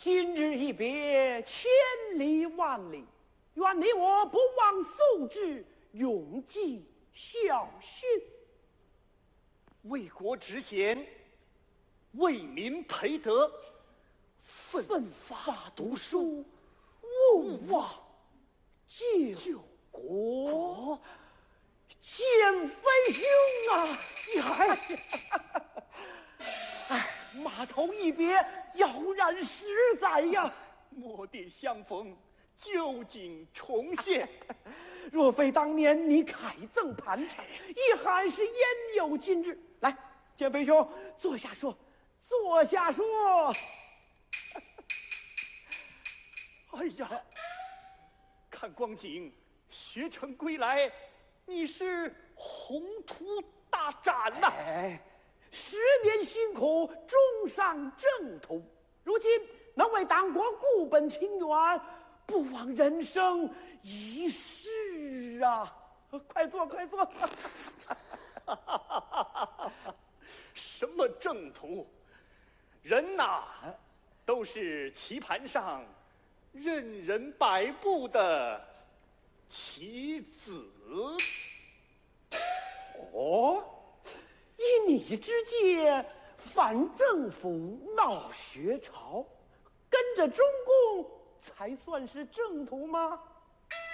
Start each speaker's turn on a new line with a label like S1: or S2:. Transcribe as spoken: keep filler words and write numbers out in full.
S1: 今日一别，千里万里，愿你我不忘素质，永记孝训。
S2: 为国执贤，为民培德，奋发读书，勿忘救国。
S1: 建飞兄啊，
S2: 呀！
S1: 哎，码头一别，杳然十载呀！
S2: 蓦地相逢，旧景重现。
S1: 若非当年你凯赠盘缠，遗憾是焉有今日？来，建飞兄，坐下说，坐下说。
S2: 哎呀，看光景，学成归来，你是宏图大展呐、啊！
S1: 哎，十年辛苦，终上正途。如今能为党国固本清源，不枉人生一世啊！快坐，快坐。
S2: 什么正途？人呐，都是棋盘上任人摆布的棋子。
S1: 哦，依你之见，反政府闹学潮，跟着中共才算是正途吗？